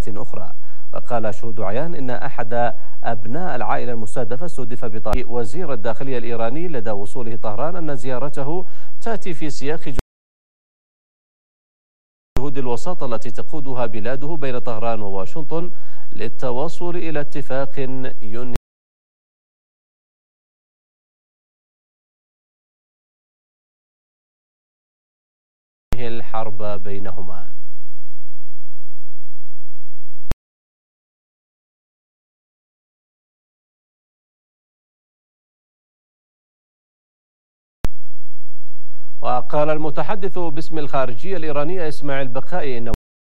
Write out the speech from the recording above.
أخرى. وقال شهود عيان إن أحد أبناء العائلة المستهدفة استهدف بطائرة وزير الداخلية الإيراني لدى وصوله طهران أن زيارته تأتي في سياق جهود الوساطة التي تقودها بلاده بين طهران وواشنطن للتوصل إلى اتفاق ينهي الحرب بينهما. وقال المتحدث باسم الخارجية الإيرانية إسماعيل بقائي إن